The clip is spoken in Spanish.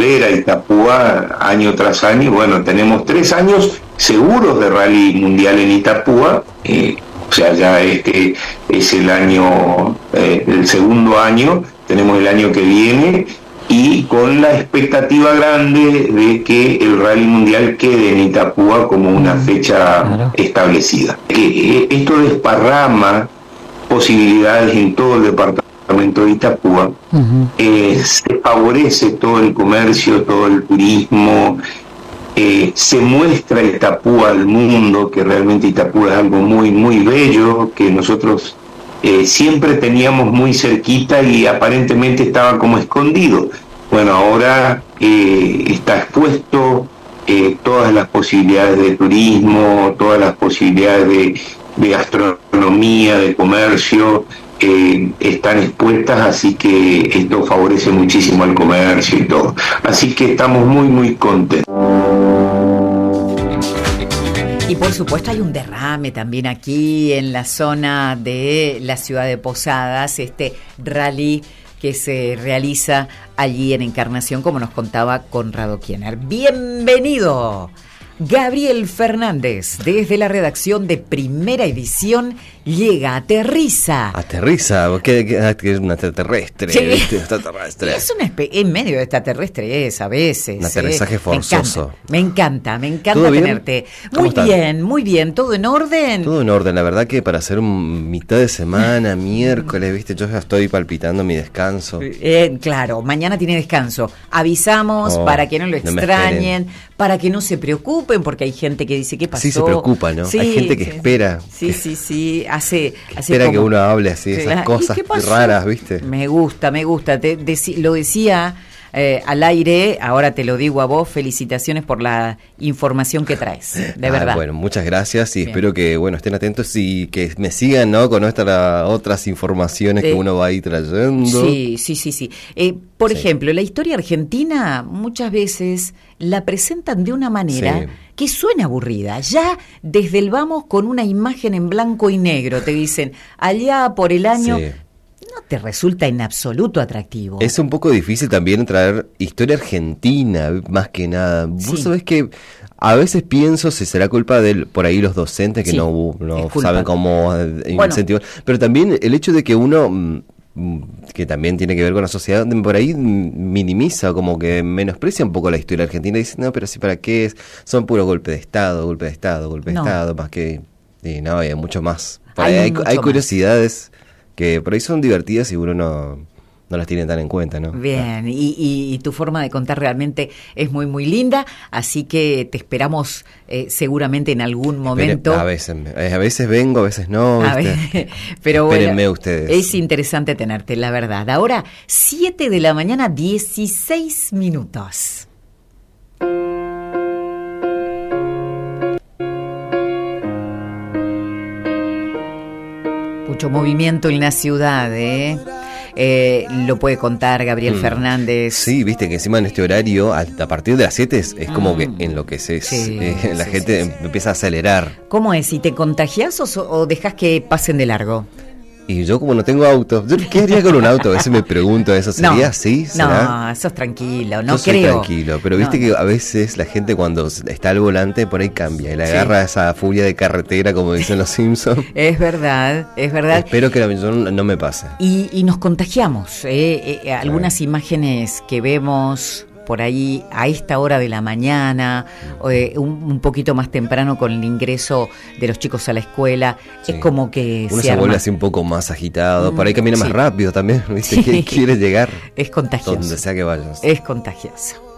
volver a Itapúa año tras año. Bueno, tenemos 3 años seguros de rally mundial en Itapúa, o sea, ya este es el año, el segundo año, tenemos el año que viene, y con la expectativa grande de que el rally mundial quede en Itapúa como una fecha establecida. Esto desparrama posibilidades en todo el departamento de Itapúa. Se favorece todo el comercio, todo el turismo, se muestra Itapúa al mundo, que realmente Itapúa es algo muy, muy bello, que nosotros siempre teníamos muy cerquita y aparentemente estaba como escondido. Bueno, ahora está expuesto, todas las posibilidades de turismo, todas las posibilidades de gastronomía, de comercio, están expuestas, así que esto favorece muchísimo al comercio y todo. Así que estamos muy, muy contentos. Y por supuesto hay un derrame también aquí en la zona de la ciudad de Posadas, este rally que se realiza allí en Encarnación, como nos contaba Conrado Kiener. ¡Bienvenido! Gabriel Fernández, desde la redacción de Primera Edición, llega, aterriza. Que es un extraterrestre. Sí. Extraterrestre. Es en medio de extraterrestre a veces. Un aterrizaje forzoso. Me encanta ¿Todo bien? tenerte. Muy bien, ¿todo en orden? Todo en orden, la verdad que para hacer mitad de semana, miércoles, viste, yo ya estoy palpitando mi descanso. Claro, mañana tiene descanso. Avisamos para que no lo extrañen, para que no se preocupen, porque hay gente que dice, ¿qué pasó? Sí, se preocupa, ¿no? Sí, hay gente que espera. Sí. Espera como, que uno hable así, esas cosas raras, ¿viste? Me gusta. Lo decía al aire, ahora te lo digo a vos, felicitaciones por la información que traes, de verdad. Bueno, muchas gracias y espero que estén atentos y que me sigan, ¿no? Con otras informaciones que uno va a ir trayendo. Sí. Por ejemplo, la historia argentina muchas veces la presentan de una manera que suena aburrida. Ya desde el vamos con una imagen en blanco y negro, te dicen, allá por el año... No te resulta en absoluto atractivo. Es un poco difícil también traer historia argentina, más que nada. Vos sabés que a veces pienso si será culpa de por ahí los docentes que no saben cómo incentivar. Pero también el hecho de que uno, que también tiene que ver con la sociedad, por ahí minimiza, como que menosprecia un poco la historia argentina. Dice, no, pero sí, ¿para qué es? Son puro golpe de Estado, más que... no, hay mucho más. Hay curiosidades que por ahí son divertidas y uno no las tiene tan en cuenta, ¿no? Bien, y tu forma de contar realmente es muy, muy linda, así que te esperamos seguramente en algún momento. A veces vengo, a veces no. Pero espérenme ustedes. Es interesante tenerte, la verdad. Ahora, 7 de la mañana, 16 minutos. Mucho movimiento en la ciudad, lo puede contar Gabriel Fernández. Sí, viste que encima en este horario, a partir de las 7 es como que enloqueces. La gente empieza a acelerar. ¿Cómo es? ¿Y te contagias o dejas que pasen de largo? Y yo como no tengo auto, ¿qué haría con un auto? A veces me pregunto eso, ¿sería así? ¿Será? No, sos tranquilo, no yo creo. Soy tranquilo, pero viste que a veces la gente cuando está al volante por ahí cambia y le agarra esa furia de carretera, como dicen los Simpsons. Es verdad. Espero que no me pase. Y nos contagiamos, algunas imágenes que vemos por ahí a esta hora de la mañana, un poquito más temprano con el ingreso de los chicos a la escuela, es como que uno se vuelve así un poco más agitado, por ahí camina más rápido también, ¿viste? Quiere llegar es contagioso, donde sea que vayas. Es contagioso.